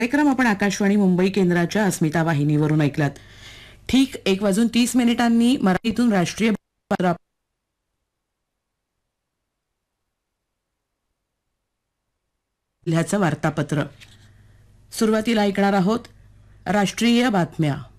कार्यक्रम आपण आकाशवाणी मुंबई केंद्राच्या अस्मिता वाहिनीवरून ऐकलात. ठीक 1:30 मराठीतून राष्ट्रीय जिल्ह्याचं वार्तापत्र. सुरुवातीला ऐकणार आहोत राष्ट्रीय बातम्या.